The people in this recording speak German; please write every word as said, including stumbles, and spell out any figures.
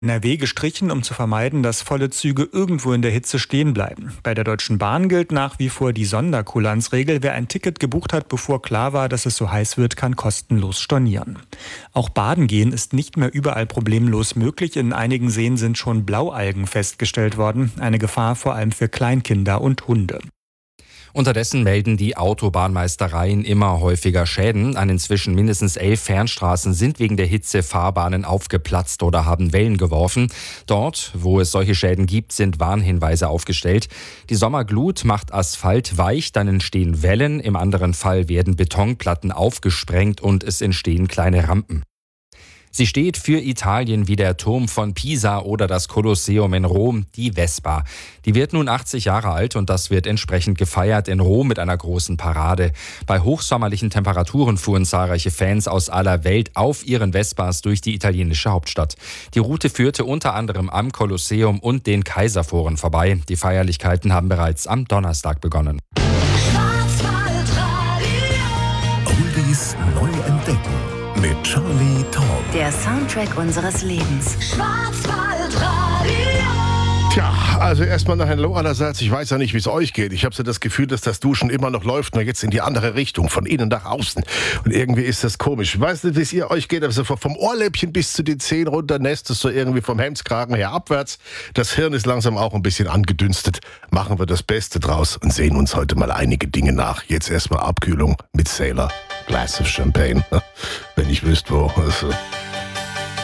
N R W gestrichen, um zu vermeiden, dass volle Züge irgendwo in der Hitze stehen bleiben. Bei der Deutschen Bahn gilt nach wie vor die Sonderkulanzregel. Wer ein Ticket gebucht hat, bevor klar war, dass es so heiß wird, kann kostenlos stornieren. Auch Baden gehen ist nicht mehr überall problemlos möglich. In einigen Seen sind schon Blaualgen festgestellt worden. Eine Gefahr vor allem für Kleinkinder und Hunde. Unterdessen melden die Autobahnmeistereien immer häufiger Schäden. An inzwischen mindestens elf Fernstraßen sind wegen der Hitze Fahrbahnen aufgeplatzt oder haben Wellen geworfen. Dort, wo es solche Schäden gibt, sind Warnhinweise aufgestellt. Die Sommerglut macht Asphalt weich, dann entstehen Wellen. Im anderen Fall werden Betonplatten aufgesprengt und es entstehen kleine Rampen. Sie steht für Italien wie der Turm von Pisa oder das Kolosseum in Rom, die Vespa. Die wird nun achtzig Jahre alt und das wird entsprechend gefeiert in Rom mit einer großen Parade. Bei hochsommerlichen Temperaturen fuhren zahlreiche Fans aus aller Welt auf ihren Vespas durch die italienische Hauptstadt. Die Route führte unter anderem am Kolosseum und den Kaiserforen vorbei. Die Feierlichkeiten haben bereits am Donnerstag begonnen. Oldies neu entdecken. Mit Charlie Tom. Der Soundtrack unseres Lebens. Schwarzwaldradio. Tja, also erstmal nach Hallo allerseits. Ich weiß ja nicht, wie es euch geht. Ich habe so das Gefühl, dass das Duschen immer noch läuft, nur jetzt in die andere Richtung, von innen nach außen. Und irgendwie ist das komisch. Ich weiß nicht, wie es ihr euch geht, aber so vom Ohrläppchen bis zu den Zehen runter nässt es so irgendwie vom Hemdskragen her abwärts. Das Hirn ist langsam auch ein bisschen angedünstet. Machen wir das Beste draus und sehen uns heute mal einige Dinge nach. Jetzt erstmal Abkühlung mit Sailor. Glass of Champagne. Wenn ich wüsste, wo. Also